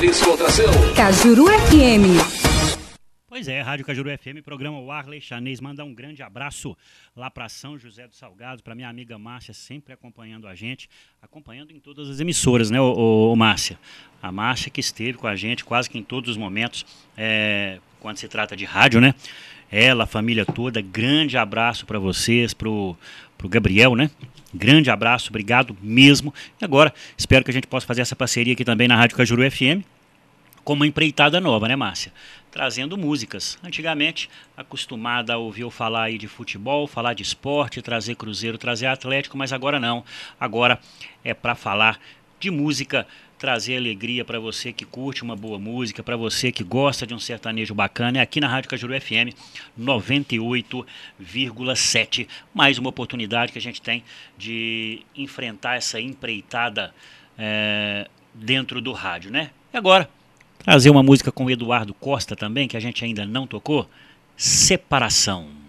Descontração. Cajuru FM. Pois é, Rádio Cajuru FM, programa Warley Chanês. Manda um grande abraço lá para São José dos Salgados, para minha amiga Márcia, sempre acompanhando a gente, acompanhando em todas as emissoras, né, ô Márcia? A Márcia que esteve com a gente quase que em todos os momentos, quando se trata de rádio, né? Ela, a família toda, grande abraço para vocês, pro Gabriel, né? Grande abraço, obrigado mesmo. E agora, espero que a gente possa fazer essa parceria aqui também na Rádio Cajuru FM, com uma empreitada nova, né, Márcia? Trazendo músicas. Antigamente, acostumada a ouvir eu falar aí de futebol, falar de esporte, trazer Cruzeiro, trazer Atlético, mas agora não. Agora é para falar de música, trazer alegria para você que curte uma boa música, para você que gosta de um sertanejo bacana. É aqui na Rádio Cajuru FM 98,7. Mais uma oportunidade que a gente tem de enfrentar essa empreitada dentro do rádio, né? E agora, trazer uma música com o Eduardo Costa também, que a gente ainda não tocou, Separação.